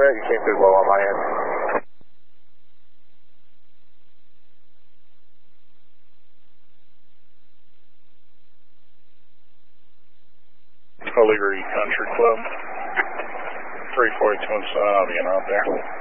Alright, you came through low on my end. Liberty Country Club, 34217, I'll be out there.